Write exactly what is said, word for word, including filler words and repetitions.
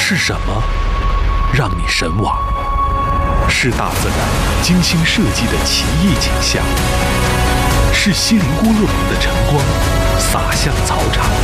是什么让你神往？是大自然精心设计的奇异景象，是西林郭勒棚的晨光洒向草场，